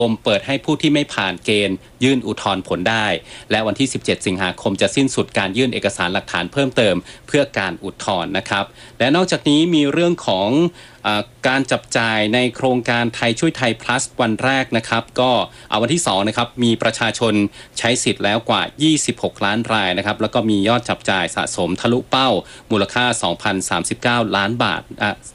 เปิดให้ผู้ที่ไม่ผ่านเกณฑ์ยื่นอุทธรณ์ผลได้และวันที่17สิงหาคมจะสิ้นสุดการยื่นเอกสารหลักฐานเพิ่มเติมเพื่อการอุทธรณ์นะครับและนอกจากนี้มีเรื่องของการจับจ่ายในโครงการไทยช่วยไทย plus วันแรกนะครับก็วันที่2นะครับมีประชาชนใช้สิทธิ์แล้วกว่า26ล้านรายนะครับแล้วก็มียอดจับจ่ายสะสมทะลุเป้ามูลค่า 2,039 ล้านบาท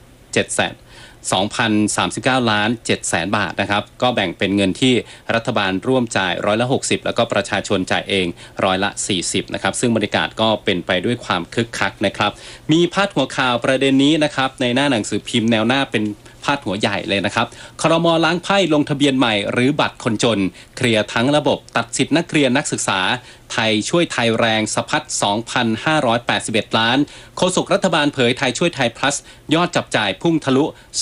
2,039 ล้าน 7 แสนบาทนะครับก็แบ่งเป็นเงินที่รัฐบาลร่วมจ่าย60%แล้วก็ประชาชนจ่ายเอง40%นะครับซึ่งบรรยากาศก็เป็นไปด้วยความคึกคักนะครับมีพาดหัวข่าวประเด็นนี้นะครับในหน้าหนังสือพิมพ์แนวหน้าเป็นพาดหัวใหญ่เลยนะครับครม.ล้างไพ่ลงทะเบียนใหม่หรือบัตรคนจนเคลียร์ทั้งระบบตัดสิทธินักเรียนนักศึกษาไทยช่วยไทยแรงสะพัด 2,581 ล้านโฆษกรัฐบาลเผยไทยช่วยไทย plus ยอดจับจ่ายพุ่งทะลุ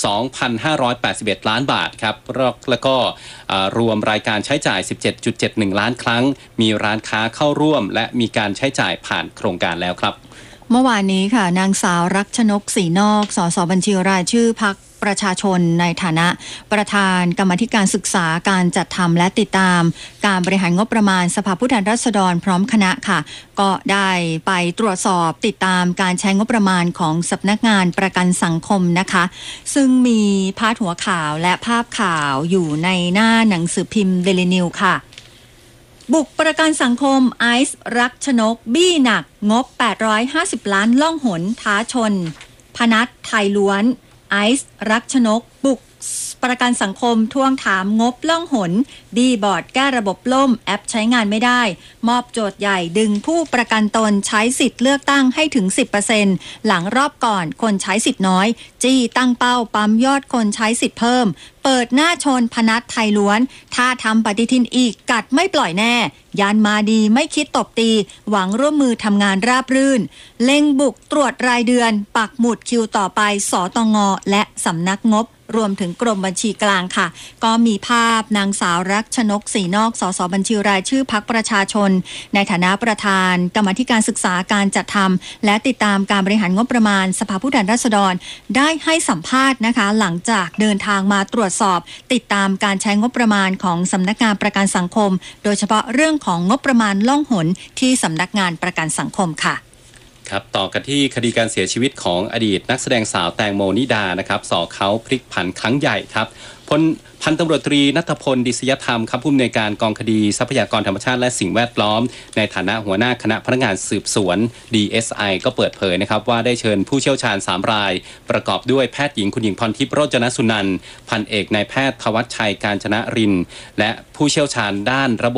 2,581 ล้านบาทครับแล้วก็รวมรายการใช้จ่าย 17.71 ล้านครั้งมีร้านค้าเข้าร่วมและมีการใช้จ่ายผ่านโครงการแล้วครับเมื่อวานนี้ค่ะนางสาวรักชนกศรีนอกสสบัญชีรายชื่อพรรคประชาชนในฐานะประธานกรรมาธิการศึกษาการจัดทำและติดตามการบริหารงบประมาณสภาผู้แทนราษฎรพร้อมคณะค่ะก็ได้ไปตรวจสอบติดตามการใช้งบประมาณของสำนักงานประกันสังคมนะคะซึ่งมีพาดหัวข่าวและภาพข่าวอยู่ในหน้าหนังสือพิมพ์เดลินิวค่ะบุกประกันสังคมไอซ์รักชนกบี้หนักงบ850ล้านล่องหนท้าชนพนัสไทยล้วนไอซ์รักชนกบุกประกันสังคมทวงถามงบล่องหนบี้บอร์ดแก้ระบบล่มแอปใช้งานไม่ได้มอบโจทย์ใหญ่ดึงผู้ประกันตนใช้สิทธิ์เลือกตั้งให้ถึง 10% หลังรอบก่อนคนใช้สิทธิ์น้อยจี้ตั้งเป้าปั๊มยอดคนใช้สิทธิ์เพิ่มเปิดหน้าชนพนัสไทยล้วนถ้าทำปฏิทินอีกกัดไม่ปล่อยแน่ยันมาดีไม่คิดตบตีหวังร่วมมือทำงานราบรื่นเล็งบุกตรวจรายเดือนปักหมุดคิวต่อไปสตง.และสำนักงบรวมถึงกรมบัญชีกลางค่ะก็มีภาพนางสาวรักชนกศรีนอกสสบัญชีรายชื่อพรรคประชาชนในฐานะประธานกรรมาธิการศึกษาการจัดทำและติดตามการบริหารงบประมาณสภาผู้แทนราษฎรได้ให้สัมภาษณ์นะคะหลังจากเดินทางมาตรวจสอบติดตามการใช้งบประมาณของสำนักงานประกันสังคมโดยเฉพาะเรื่องของงบประมาณล่องหนที่สำนักงานประกันสังคมค่ะครับต่อกันที่คดีการเสียชีวิตของอดีตนักแสดงสาวแตงโมนิดานะครับสอกเขาพลิกผันครั้งใหญ่ครับพันตำรวจตรีณัฐพลดิษยธรรมครับผู้อำนวยการกองคดีทรัพยากรธรรมชาติและสิ่งแวดล้อมในฐานะหัวหน้าคณะพนักงานสืบสวน DSI ก็เปิดเผยนะครับว่าได้เชิญผู้เชี่ยวชาญ3รายประกอบด้วยแพทย์หญิงคุณหญิงพรทิพย์โรจนสุนันท์พันเอกนายแพทย์ธวัชชัยกาญจนรินทร์และผู้เชี่ยวชาญด้านระบบ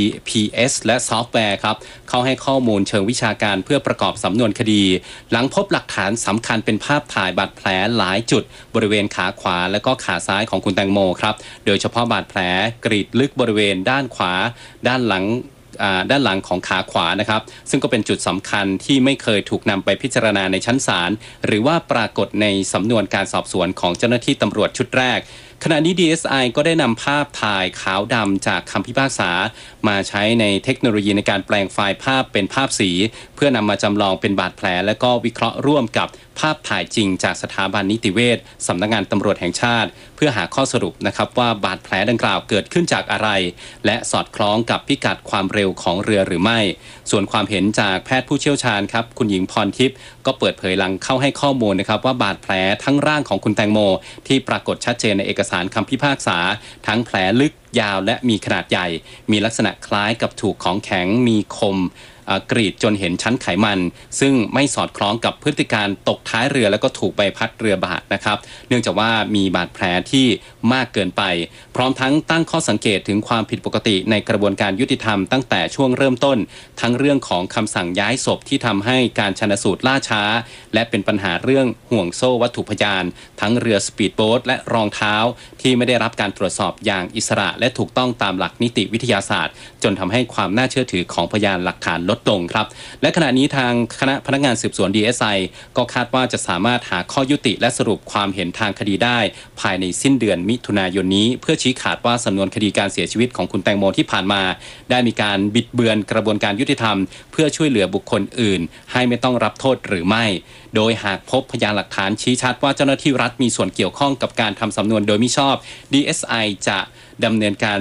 GPS และซอฟต์แวร์ครับเข้าให้ข้อมูลเชิงวิชาการเพื่อประกอบสำนวนคดีหลังพบหลักฐานสำคัญเป็นภาพถ่ายบาดแผลหลายจุดบริเวณขาขวาและก็ขาซ้ายของคุณแตงโมครับโดยเฉพาะบาดแผลกรีดลึกบริเวณด้านขวาด้านหลังของขาขวานะครับซึ่งก็เป็นจุดสำคัญที่ไม่เคยถูกนำไปพิจารณาในชั้นศาลหรือว่าปรากฏในสำนวนการสอบสวนของเจ้าหน้าที่ตำรวจชุดแรกขณะนี้ DSI ก็ได้นำภาพถ่ายขาวดำจากคำพิพากษามาใช้ในเทคโนโลยีในการแปลงไฟล์ภาพเป็นภาพสีเพื่อนำมาจำลองเป็นบาดแผลและก็วิเคราะห์ร่วมกับภาพถ่ายจริงจากสถาบันนิติเวชสำนักงานตำรวจแห่งชาติเพื่อหาข้อสรุปนะครับว่าบาดแผลดังกล่าวเกิดขึ้นจากอะไรและสอดคล้องกับพิกัดความเร็วของเรือหรือไม่ส่วนความเห็นจากแพทย์ผู้เชี่ยวชาญครับคุณหญิงพรทิพย์ก็เปิดเผยหลังเข้าให้ข้อมูลนะครับว่าบาดแผลทั้งร่างของคุณแตงโมที่ปรากฏชัดเจนในเอกสารคำพิพากษาทั้งแผลลึกยาวและมีขนาดใหญ่มีลักษณะคล้ายกับถูกของแข็งมีคมกรีดจนเห็นชั้นไขมันซึ่งไม่สอดคล้องกับพฤติการตกท้ายเรือแล้วก็ถูกใบพัดเรือบาดนะครับเนื่องจากว่ามีบาดแผลที่มากเกินไปพร้อมทั้งตั้งข้อสังเกตถึงความผิดปกติในกระบวนการยุติธรรมตั้งแต่ช่วงเริ่มต้นทั้งเรื่องของคำสั่งย้ายศพที่ทำให้การชันสูตรล่าช้าและเป็นปัญหาเรื่องห่วงโซ่วัตถุพยานทั้งเรือสปีดโบ๊ทและรองเท้าที่ไม่ได้รับการตรวจสอบอย่างอิสระและถูกต้องตามหลักนิติวิทยาศาสตร์จนทำให้ความน่าเชื่อถือของพยานหลักฐานลดลงครับและขณะนี้ทางคณะพนักงานสืบสวน DSI ก็คาดว่าจะสามารถหาข้อยุติและสรุปความเห็นทางคดีได้ภายในสิ้นเดือนมิถุนายนนี้เพื่อชี้ขาดว่าสำนวนคดีการเสียชีวิตของคุณแตงโมที่ผ่านมาได้มีการบิดเบือนกระบวนการยุติธรรมเพื่อช่วยเหลือบุคคลอื่นให้ไม่ต้องรับโทษหรือไม่โดยหากพบพยานหลักฐานชี้ชัดว่าเจ้าหน้าที่รัฐมีส่วนเกี่ยวข้องกับการทำสำนวนโดยมิชอบ DSI จะดำเนินการ